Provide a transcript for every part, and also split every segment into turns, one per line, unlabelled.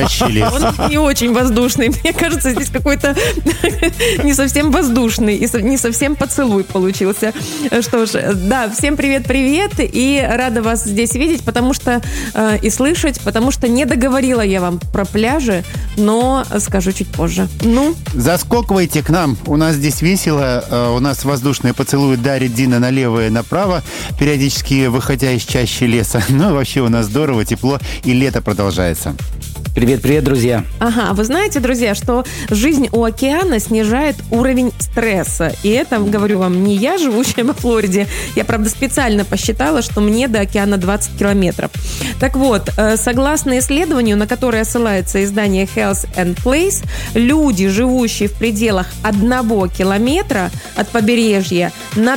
чаще леса.
Он не очень воздушный. Мне кажется, здесь какой-то не совсем воздушный и не совсем поцелуй получился. Что ж, да, всем привет-привет. И рада вас здесь видеть, потому что и слышать, потому что не договорила я вам про пляжи, но скажу чуть позже. Ну?
Заскокивайте к нам. У нас здесь весело. У нас воздушные поцелуи дарит Дина налево и направо, периодически выходя из чащи леса. Ну, вообще у нас здорово, тепло, и лето продолжается.
Привет-привет, друзья.
Ага, вы знаете, друзья, что жизнь у океана снижает уровень стресса. И это, говорю вам, не я, живущая во Флориде. Я, правда, специально посчитала, что мне до океана 20 километров. Так вот, согласно исследованию, на которое ссылается издание Health and Place, люди, живущие в пределах 1 километра от побережья, на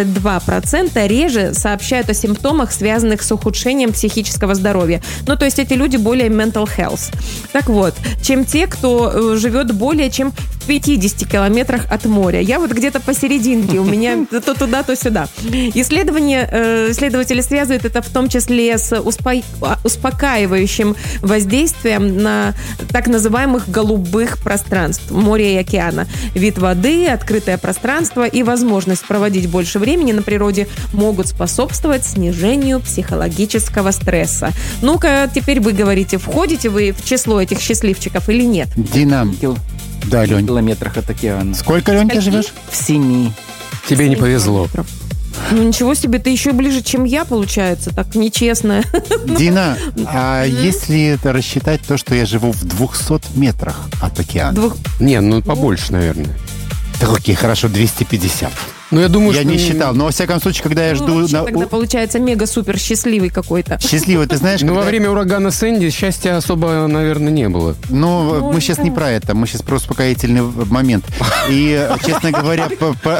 22% реже сообщают о симптомах, связанных с ухудшением психического здоровья. Ну, то есть эти люди более mental health. Так вот, чем те, кто живет более чем в 50 километрах от моря. Я вот где-то посерединке, у меня то туда, то сюда. Исследователи связывают это в том числе с успокаивающим воздействием на так называемых голубых пространств моря и океана. Вид воды, открытое пространство и возможность проводить больше времени на природе могут способствовать снижению психологического стресса. Ну-ка, теперь вы говорите, входите вы в число этих счастливчиков или нет?
Дина. Да, Лень.
В километрах от океана.
Сколько, Лень, ты живешь?
В 7.
Тебе не повезло.
Ну, ничего себе, ты еще ближе, чем я, получается. Так нечестно.
Дина, а если это рассчитать то, что я живу в 200 метрах от океана?
Не, ну побольше, наверное.
Так, окей, хорошо, 250.
Ну, я думаю,
я
что...
не считал, но во всяком случае, когда я жду...
Тогда получается мега-супер счастливый какой-то.
Счастливый, ты знаешь...
Ну,
когда...
во время урагана Сэнди счастья особо, наверное, не было.
Ну, мы сейчас не про это, мы сейчас про успокоительный момент. И, честно говоря,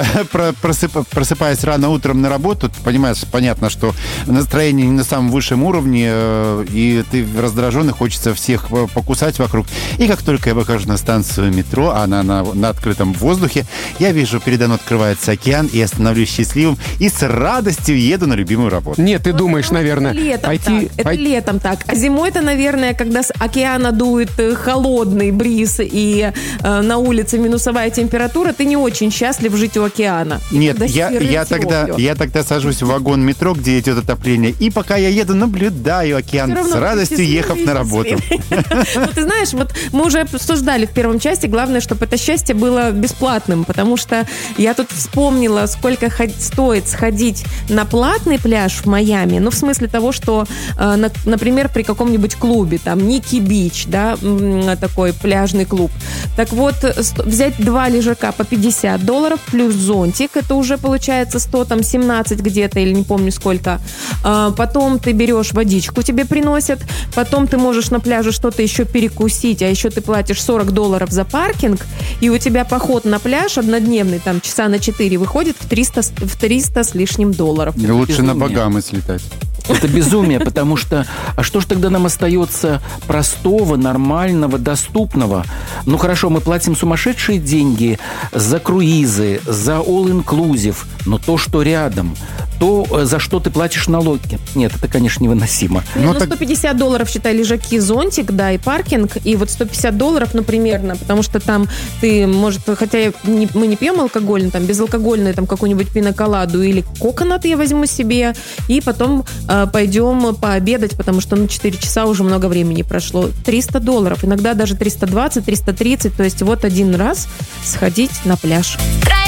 просыпаясь рано утром на работу, ты понимаешь, понятно, что настроение не на самом высшем уровне, и ты раздражен, и хочется всех покусать вокруг. И как только я выхожу на станцию метро, она на открытом воздухе, я вижу, передо мной открывается океан, и я становлюсь счастливым, и с радостью еду на любимую работу.
Нет, ты думаешь, наверное,
Это летом так. А зимой-то, наверное, когда с океана дует холодный бриз и на улице минусовая температура, ты не очень счастлив жить у океана.
Нет, я тогда сажусь в вагон метро, где идет отопление, и пока я еду, наблюдаю океан, с радостью ехав на работу.
Ты знаешь, вот мы уже обсуждали в первом части, главное, чтобы это счастье было бесплатным, потому что я тут вспомнила, сколько стоит сходить на платный пляж в Майами, ну, в смысле того, что, например, при каком-нибудь клубе, там, Ники Бич, да, такой пляжный клуб. Так вот, взять 2 лежака по $50 плюс зонтик, это уже получается 117 где-то, или не помню сколько. Потом ты берешь водичку, тебе приносят, потом ты можешь на пляже что-то еще перекусить, а еще ты платишь $40 за паркинг, и у тебя поход на пляж однодневный, там, часа на 4 выходит в 300 с лишним долларов.
Лучше на Багамы слетать.
Это безумие, потому что... А что же тогда нам остается простого, нормального, доступного? Ну, хорошо, мы платим сумасшедшие деньги за круизы, за all-inclusive, но то, что рядом, то, за что ты платишь налоги. Нет, это, конечно, невыносимо.
Ну, $150, считай, лежаки, зонтик, да, и паркинг, и вот $150, ну, примерно, потому что там ты, может, хотя мы не пьем алкогольный, там, безалкогольный, там, какую-нибудь пиноколаду или коконат я возьму себе, и потом пойдем пообедать, потому что, 4 часа уже много времени прошло. $300, иногда даже 320, 330, то есть вот один раз сходить на пляж.